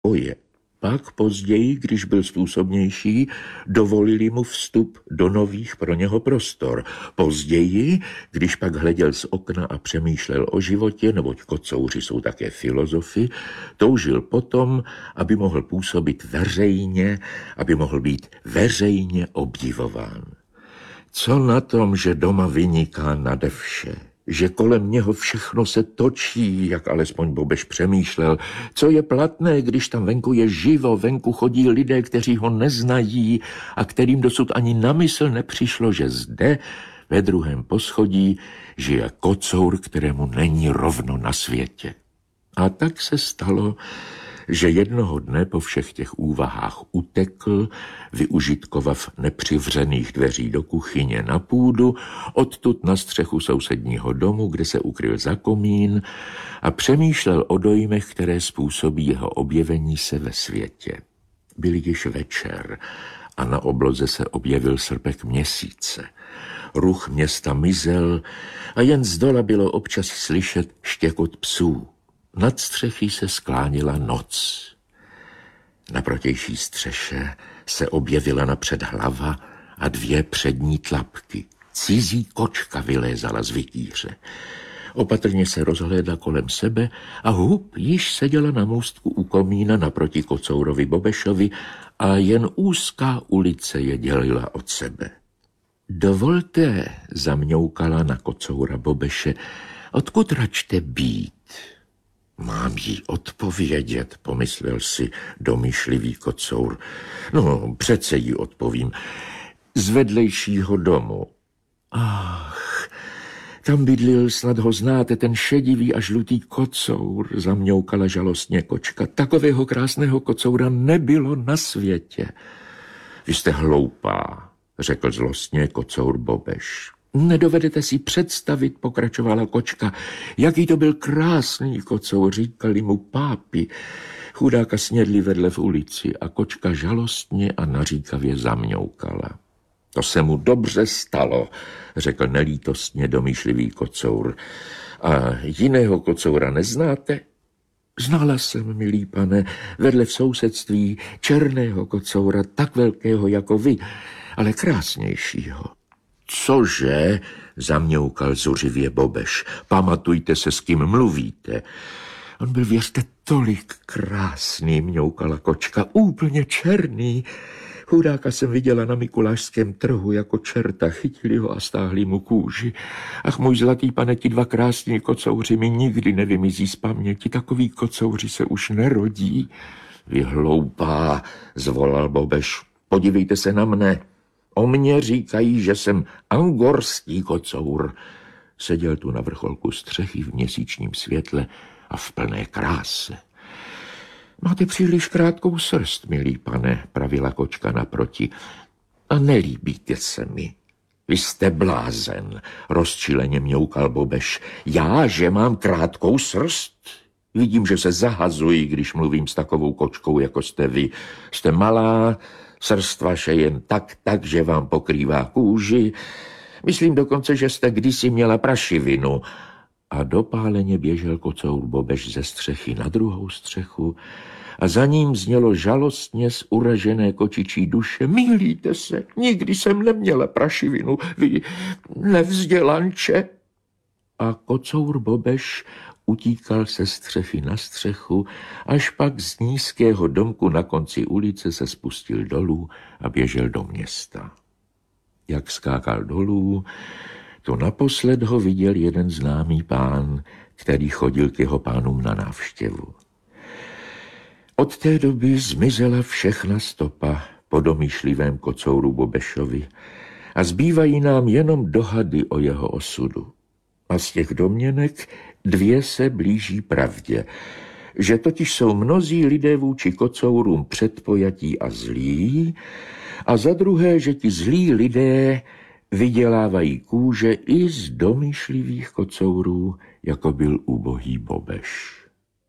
boje. Pak později, když byl způsobnější, dovolili mu vstup do nových pro něho prostor. Později, když pak hleděl z okna a přemýšlel o životě, neboť kocouři jsou také filozofy, toužil potom, aby mohl působit veřejně, aby mohl být veřejně obdivován. Co na tom, že doma vyniká nade vše? Že kolem něho všechno se točí, jak alespoň Bobeš přemýšlel. Co je platné, když tam venku je živo, venku chodí lidé, kteří ho neznají a kterým dosud ani na mysl nepřišlo, že zde, ve druhém poschodí, žije kocour, kterému není rovno na světě. A tak se stalo, že jednoho dne po všech těch úvahách utekl, využitkovav nepřivřených dveří do kuchyně na půdu, odtud na střechu sousedního domu, kde se ukryl za komín a přemýšlel o dojmech, které způsobí jeho objevení se ve světě. Byl již večer a na obloze se objevil srpek měsíce. Ruch města mizel a jen zdola bylo občas slyšet štěkot psů. Nad střechy se sklánila noc. Na protější střeše se objevila napřed hlava a dvě přední tlapky. Cizí kočka vylézala z vikýře. Opatrně se rozhlédla kolem sebe a hup již seděla na můstku u komína naproti kocourovi Bobešovi a jen úzká ulice je dělila od sebe. Dovolte, zamňoukala na kocoura Bobeše, odkud račte být? Mám jí odpovědět, pomyslel si domýšlivý kocour. No, přece jí odpovím. Z vedlejšího domu. Ach, tam bydlil, snad ho znáte, ten šedivý a žlutý kocour, zamňoukala žalostně kočka. Takového krásného kocoura nebylo na světě. Vy jste hloupá, řekl zlostně kocour Bobeš. Nedovedete si představit, pokračovala kočka, jaký to byl krásný kocour, říkali mu pápi. Chudáka snědli vedle v ulici a kočka žalostně a naříkavě zamňoukala. To se mu dobře stalo, řekl nelítostně domýšlivý kocour. A jiného kocoura neznáte? Znala jsem, milý pane, vedle v sousedství černého kocoura, tak velkého jako vy, ale krásnějšího. Cože? Zamňoukal zuřivě Bobeš. Pamatujte se, s kým mluvíte. On byl, věřte, tolik krásný, mňoukala kočka, úplně černý. Chudáka jsem viděla na mikulášském trhu jako čerta, chytili ho a stáhli mu kůži. Ach, můj zlatý pane, ti dva krásní kocouři mi nikdy nevymizí z paměti, takový kocouři se už nerodí. Vy hloupá, zvolal Bobeš, podívejte se na mne. O mně říkají, že jsem angorský kocour. Seděl tu na vrcholku střechy v měsíčním světle a v plné kráse. Máte příliš krátkou srst, milý pane, pravila kočka naproti, a nelíbíte se mi. Vy jste blázen, rozčileně mňoukal Bobeš. Já, že mám krátkou srst? Vidím, že se zahazuji, když mluvím s takovou kočkou, jako jste vy. Jste malá, srst vaše jen tak, že vám pokrývá kůži. Myslím dokonce, že jste kdysi měla prašivinu. A dopáleně běžel kocour Bobeš ze střechy na druhou střechu a za ním znělo žalostně z uražené kočičí duše. Mýlíte se, nikdy jsem neměla prašivinu, vy nevzdělanče. A kocour Bobeš utíkal se střechy na střechu, až pak z nízkého domku na konci ulice se spustil dolů a běžel do města. Jak skákal dolů, to naposled ho viděl jeden známý pán, který chodil k jeho pánům na návštěvu. Od té doby zmizela všechna stopa po domýšlivém kocouru Bobešovi a zbývají nám jenom dohady o jeho osudu. A z těch domněnek dvě se blíží pravdě, že totiž jsou mnozí lidé vůči kocourům předpojatí a zlí, a za druhé, že ti zlí lidé vydělávají kůže i z domýšlivých kocourů, jako byl ubohý Bobeš.